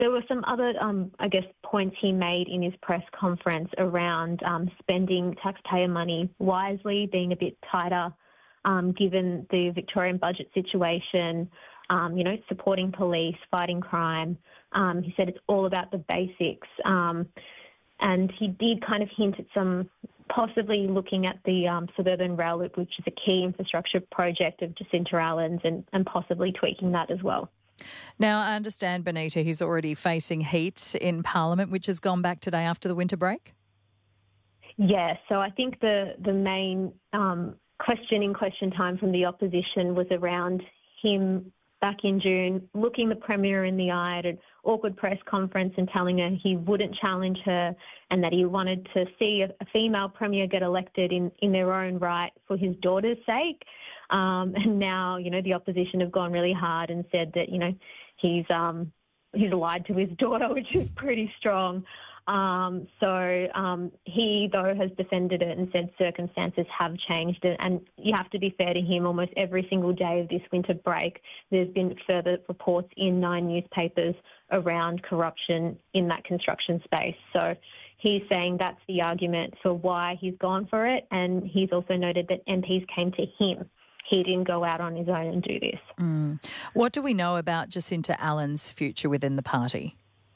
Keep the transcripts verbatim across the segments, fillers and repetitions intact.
there were some other, um, I guess, points he made in his press conference around um, spending taxpayer money wisely, being a bit tighter, um, given the Victorian budget situation, um, you know, supporting police, fighting crime. Um, he said it's all about the basics. Um, and he did kind of hint at some possibly looking at the um, suburban rail loop, which is a key infrastructure project of Jacinta Allen's, and, and possibly tweaking that as well. Now, I understand, Benita, he's already facing heat in Parliament, which has gone back today after the winter break? Yeah, so I think the, the main um, question in question time from the opposition was around him back in June looking the Premier in the eye at an awkward press conference and telling her he wouldn't challenge her and that he wanted to see a, a female Premier get elected in, in their own right for his daughter's sake. Um, and now, you know, the opposition have gone really hard and said that, you know, he's um, he's lied to his daughter, which is pretty strong. Um, so um, he, though, has defended it and said circumstances have changed. And you have to be fair to him, almost every single day of this winter break, there's been further reports in nine newspapers around corruption in that construction space. So he's saying that's the argument for why he's gone for it. And he's also noted that M Ps came to him. He didn't go out on his own and do this. Mm. What do we know about Jacinta Allen's future within the party?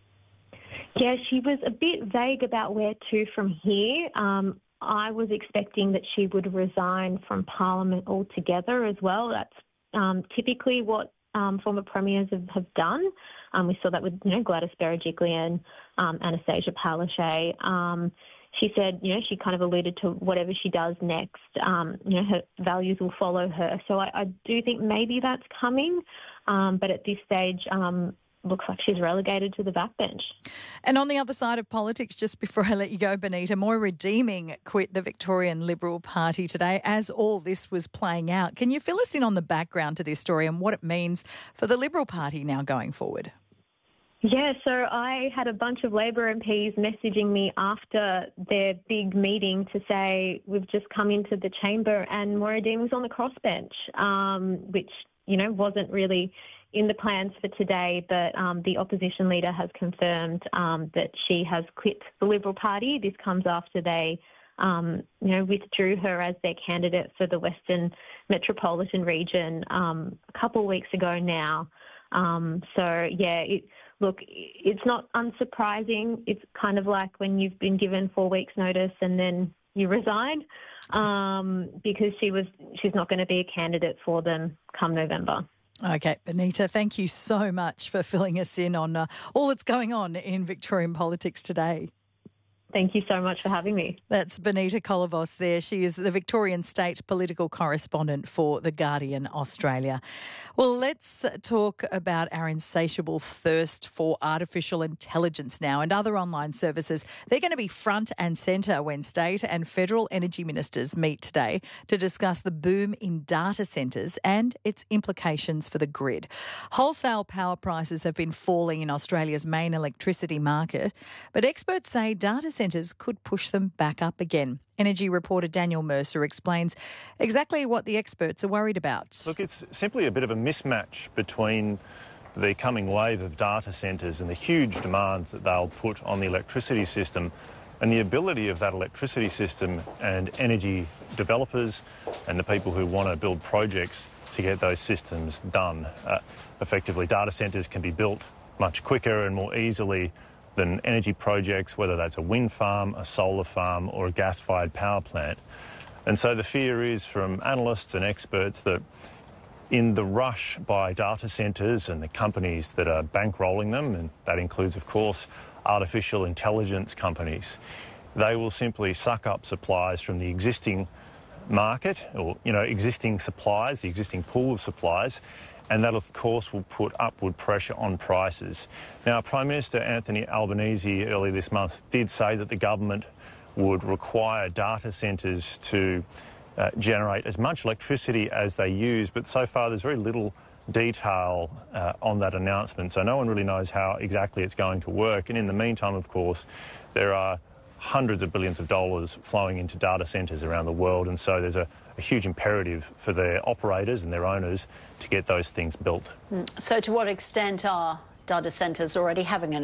Yeah, she was a bit vague about where to from here. Um, I was expecting that she would resign from Parliament altogether as well. That's um, typically what um, former premiers have, have done. Um, we saw that with, you know, Gladys Berejiklian and um, Anastasia Palaszczuk. Um, she said, you know, she kind of alluded to whatever she does next, um, you know, her values will follow her. So I, I do think maybe that's coming. Um, but at this stage, um, looks like she's relegated to the backbench. And on the other side of politics, just before I let you go, Benita, Moira Deeming quit the Victorian Liberal Party today as all this was playing out. Can you fill us in on the background to this story and what it means for the Liberal Party now going forward? Yeah, so I had a bunch of Labor M Ps messaging me after their big meeting to say, we've just come into the chamber and Moira Deeming was on the crossbench, um, which, you know, wasn't really in the plans for today, but um, the opposition leader has confirmed um, that she has quit the Liberal Party. This comes after they, um, you know, withdrew her as their candidate for the Western Metropolitan region um, a couple of weeks ago now. Um, so, yeah, it, look, it's not unsurprising. It's kind of like when you've been given four weeks' notice and then you resign, um, because she was she's not going to be a candidate for them come November. Okay, Benita, thank you so much for filling us in on uh, all that's going on in Victorian politics today. Thank you so much for having me. That's Benita Kolovos there. She is the Victorian State political correspondent for The Guardian Australia. Well, let's talk about our insatiable thirst for artificial intelligence now and other online services. They're going to be front and centre when state and federal energy ministers meet today to discuss the boom in data centres and its implications for the grid. Wholesale power prices have been falling in Australia's main electricity market, but experts say data centres could push them back up again. Energy reporter Daniel Mercer explains exactly what the experts are worried about. Look, it's simply a bit of a mismatch between the coming wave of data centres and the huge demands that they'll put on the electricity system and the ability of that electricity system and energy developers and the people who want to build projects to get those systems done. Uh, effectively, data centres can be built much quicker and more easily than energy projects, whether that's a wind farm, a solar farm or a gas-fired power plant. And so the fear is from analysts and experts that in the rush by data centres and the companies that are bankrolling them, and that includes, of course, artificial intelligence companies, they will simply suck up supplies from the existing market or, you know, existing supplies, the existing pool of supplies, and that, of course, will put upward pressure on prices. Now, Prime Minister Anthony Albanese earlier this month did say that the government would require data centres to uh, generate as much electricity as they use, but so far there's very little detail uh, on that announcement, so no one really knows how exactly it's going to work. And in the meantime, of course, there are hundreds of billions of dollars flowing into data centres around the world, and so there's a, a huge imperative for their operators and their owners to get those things built. So to what extent are data centres already having an